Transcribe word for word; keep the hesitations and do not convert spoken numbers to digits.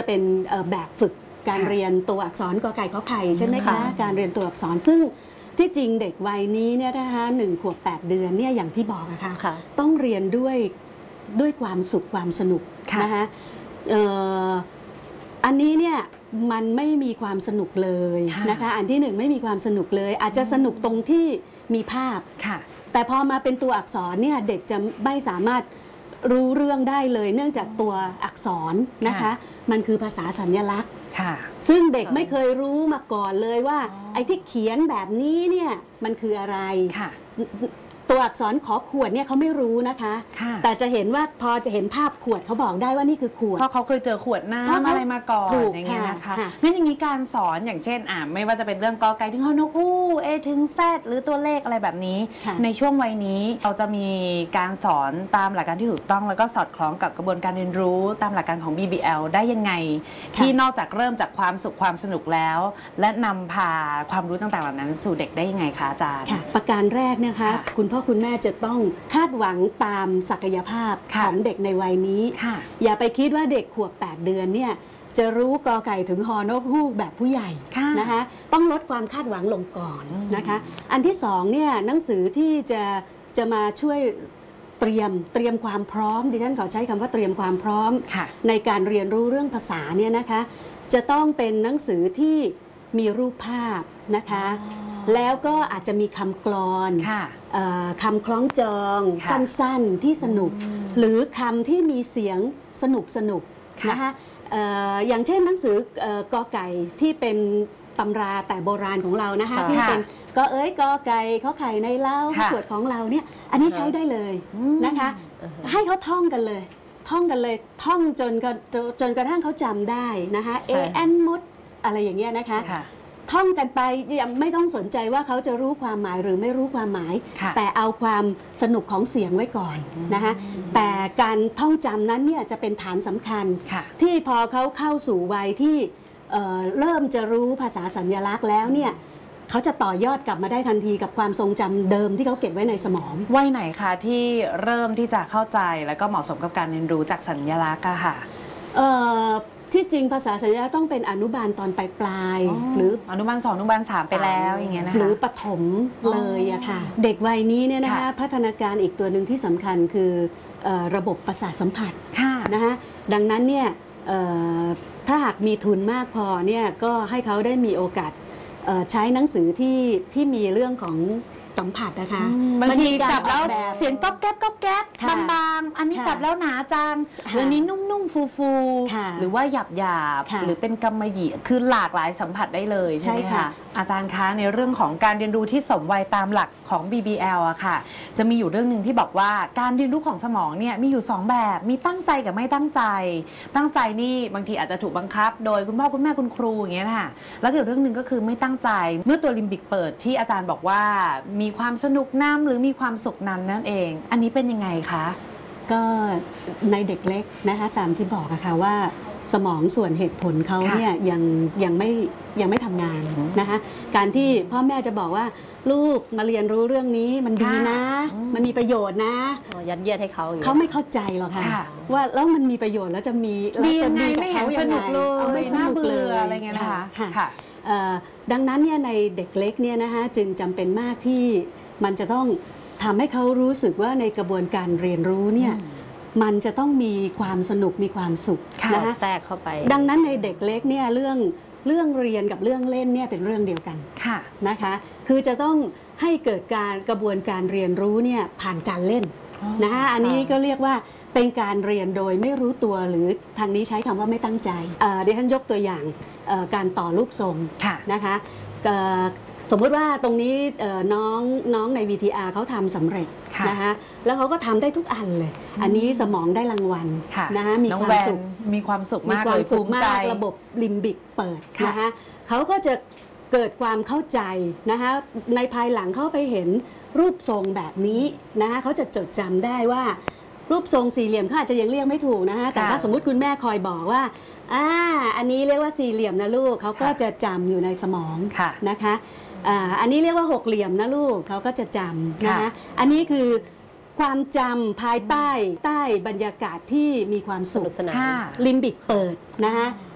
เป็นแบบฝึกการเรียนตัวอักษรกอไก่ขอไข่ใช่ไหมคะการเรียนตัวอักษรซึ่งที่จริงเด็กวัยนี้เนี่ยนะคะหนึ่งขวบแปดเดือนเนี่ยอย่างที่บอกอะค่ะต้องเรียนด้วยด้วยความสุขความสนุกนะคะอันนี้เนี่ยมันไม่มีความสนุกเลยนะคะอันที่หนึ่งไม่มีความสนุกเลยอาจจะสนุกตรงที่มีภาพแต่พอมาเป็นตัวอักษรเนี่ยเด็กจะไม่สามารถรู้เรื่องได้เลยเนื่องจากตัวอักษรนะคะมันคือภาษาสัญลักษณ์ซึ่งเด็กไม่เคยรู้มาก่อนเลยว่าไอ้ที่เขียนแบบนี้เนี่ยมันคืออะไรตัวอักษรขอขวดเนี่ยเขาไม่รู้นะคะแต่จะเห็นว่าพอจะเห็นภาพขวดเขาบอกได้ว่านี่คือขวดเพราะเขาเคยเจอขวดน้ำอะไรมาก่อนอย่างเงี้ยนะคะงั้นอย่างนี้การสอนอย่างเช่นอ่าไม่ว่าจะเป็นเรื่องกอไก่ถึงฮอนกฮูกเอถึงแซดหรือตัวเลขอะไรแบบนี้ในช่วงวัยนี้เราจะมีการสอนตามหลักการที่ถูกต้องแล้วก็สอดคล้องกับกระบวนการเรียนรู้ตามหลักการของ บี บี แอล ได้ยังไงที่นอกจากเริ่มจากความสุขความสนุกแล้วและนำพาความรู้ต่างๆเหล่านั้นสู่เด็กได้ยังไงคะอาจารย์ประการแรกนะคะคุณพ่อคุณแม่จะต้องคาดหวังตามศักยภาพของเด็กในวัยนี้อย่าไปคิดว่าเด็กขวบแปดเดือนเนี่ยจะรู้กอไก่ถึงฮอนกฮูกแบบผู้ใหญ่นะคะต้องลดความคาดหวังลงก่อนนะคะอันที่สองเนี่ยหนังสือที่จะจะมาช่วยเตรียมเตรียมความพร้อมดิฉันขอใช้คำว่าเตรียมความพร้อมในการเรียนรู้เรื่องภาษาเนี่ยนะคะจะต้องเป็นหนังสือที่มีรูปภาพนะคะแล้วก็อาจจะมีคำกลอนคำคล้องจองสั้นๆที่สนุกหรือคำที่มีเสียงสนุกสนุกนะคะอย่างเช่นหนังสือกอไก่ที่เป็นตำราแต่โบราณของเรานะคะที่เป็นกอเอ้ยกอไก่เขาไข่ในเล้าขวดของเราเนี่ยอันนี้ใช้ได้เลยนะคะให้เขาท่องกันเลยท่องกันเลยท่องจนจนกระทั่งเขาจำได้นะคะเอแอนมดอะไรอย่างเงี้ยนะคะท่องกันไปยังไม่ต้องสนใจว่าเขาจะรู้ความหมายหรือไม่รู้ความหมายแต่เอาความสนุกของเสียงไว้ก่อนนะคะแต่การท่องจำนั้นเนี่ยจะเป็นฐานสำคัญที่พอเขาเข้าสู่วัยที่เอ่อเริ่มจะรู้ภาษาสัญลักษณ์แล้วเนี่ยเขาจะต่อยอดกลับมาได้ทันทีกับความทรงจำเดิมที่เขาเก็บไว้ในสมองวัยไหนคะที่เริ่มที่จะเข้าใจและก็เหมาะสมกับการเรียนรู้จากสัญลักษณ์อะค่ะที่จริงภาษาสัญลักษณ์ต้องเป็นอนุบาลตอนปลายปลายหรืออนุบาลสองอนุบาลสามไปแล้วอย่างเงี้ยนะคะหรือประถมเลยอะค่ะเด็กวัยนี้เนี่ยนะคะพัฒนาการอีกตัวหนึ่งที่สำคัญคือระบบประสาทสัมผัสนะคะดังนั้นเนี่ยถ้าหากมีทุนมากพอเนี่ยก็ให้เขาได้มีโอกาสใช้หนังสือที่ที่มีเรื่องของสัมผัสนะคะบางทีจับแล้วเสียงก๊อบแก๊บก๊อบแก๊บบางๆอันนี้จับแล้วหนาจังหรือนี้นุ่มๆฟูๆหรือว่าหยาบๆหรือเป็นกำมะหยี่คือหลากหลายสัมผัสได้เลยใช่ไหมคะอาจารย์คะในเรื่องของการเรียนรู้ที่สมวัยตามหลักของ บี บี แอล อะค่ะจะมีอยู่เรื่องหนึ่งที่บอกว่าการเรียนรู้ของสมองเนี่ยมีอยู่สองแบบมีตั้งใจกับไม่ตั้งใจตั้งใจนี่บางทีอาจจะถูกบังคับโดยคุณพ่อคุณแม่คุณครูอย่างเงี้ยนะคะแล้วอีกเรื่องหนึ่งก็คือไม่ตั้งใจเมื่อตัวลิมบิกเปิดที่อาจารย์บอกว่ามีความสนุกนำหรือมีความสุขนำนั่นเองอันนี้เป็นยังไงคะก็ในเด็กเล็กนะคะตามที่บอกนะคะว่าสมองส่วนเหตุผลเขาเนี่ยยังยังไม่ยังไม่ทำงานนะคะการที่พ่อแม่จะบอกว่าลูกมาเรียนรู้เรื่องนี้มันดีนะมันมีประโยชน์นะยัดเยียดให้เขาเขาไม่เข้าใจหรอกค่ะว่าแล้วมันมีประโยชน์แล้วจะมีแล้วจะดีกับเขายังไงเอาไม่สนุกเลยอะไรเงี้ยนะคะดังนั้นเนี่ยในเด็กเล็กเนี่ยนะคะจึงจำเป็นมากที่มันจะต้องทำให้เขารู้สึกว่าในกระบวนการเรียนรู้เนี่ยมันจะต้องมีความสนุกมีความสุขนะคะแทรกเข้าไปดังนั้นในเด็กเล็กเนี่ยเรื่องเรื่องเรียนกับเรื่องเล่นเนี่ยเป็นเรื่องเดียวกันนะคะคือจะต้องให้เกิดการกระบวนการเรียนรู้เนี่ยผ่านการเล่นนะคะอันนี้ก็เรียกว่าเป็นการเรียนโดยไม่รู้ตัวหรือทางนี้ใช้คำว่าไม่ตั้งใจเดี๋ยวท่านยกตัวอย่างการต่อรูปทรงนะคะสมมติว่าตรงนี้น้องน้องใน วี ที อาร์ เขาทำสำเร็จนะคะแล้วเขาก็ทำได้ทุกอันเลยอันนี้สมองได้รางวัลนะคะมีความสุขมีความสุขมากมีความสุขมากระบบลิมบิกเปิดนะคะเขาก็จะเกิดความเข้าใจนะคะในภายหลังเขาไปเห็นรูปทรงแบบนี้นะคะเขาจะจดจำได้ว่ารูปทรงสี่เหลี่ยมเขาอาจจะยังเรียกไม่ถูกนะคะแต่ถ้าสมมุติคุณแม่คอยบอกว่าอ่าอันนี้เรียกว่าสี่เหลี่ยมนะลูกเขาก็จะจำอยู่ในสมองนะคะอันนี้เรียกว่าหกเหลี่ยมนะลูกเขาก็จะจำนะคะอันนี้คือความจำภายใต้ใต้บรรยากาศที่มีความสุขลิมบิกเปิดนะคะ